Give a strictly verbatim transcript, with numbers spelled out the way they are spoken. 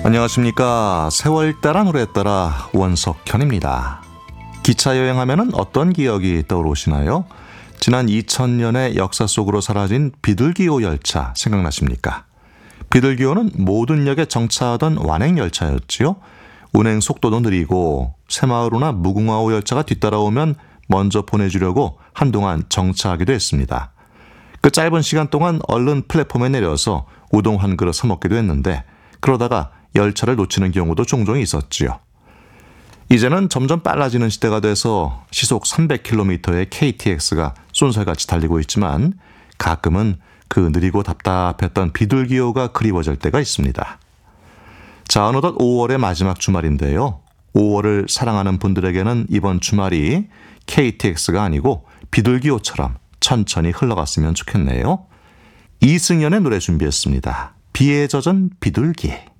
안녕하십니까. 세월 따라 노래 따라 원석현입니다. 기차 여행하면 어떤 기억이 떠오르시나요? 지난 이천 년의 역사 속으로 사라진 비둘기호 열차 생각나십니까? 비둘기호는 모든 역에 정차하던 완행 열차였지요. 운행 속도도 느리고 새마을호나 무궁화호 열차가 뒤따라오면 먼저 보내주려고 한동안 정차하기도 했습니다. 그 짧은 시간 동안 얼른 플랫폼에 내려서 우동 한 그릇 사 먹기도 했는데 그러다가 열차를 놓치는 경우도 종종 있었지요. 이제는 점점 빨라지는 시대가 돼서 시속 삼백 킬로미터의 케이티엑스가 쏜살같이 달리고 있지만 가끔은 그 느리고 답답했던 비둘기호가 그리워질 때가 있습니다. 자, 어느덧 오월의 마지막 주말인데요. 오월을 사랑하는 분들에게는 이번 주말이 케이티엑스가 아니고 비둘기호처럼 천천히 흘러갔으면 좋겠네요. 이승연의 노래 준비했습니다. 비에 젖은 비둘기.